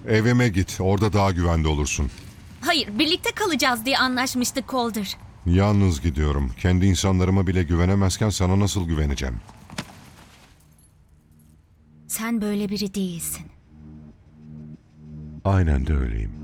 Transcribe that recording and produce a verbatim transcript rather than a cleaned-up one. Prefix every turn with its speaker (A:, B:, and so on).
A: Evime git, orada daha güvende olursun.
B: Hayır, birlikte kalacağız diye anlaşmıştık Calder.
A: Yalnız gidiyorum. Kendi insanlarıma bile güvenemezken sana nasıl güveneceğim?
B: Sen böyle biri değilsin.
A: Aynen de öyleyim.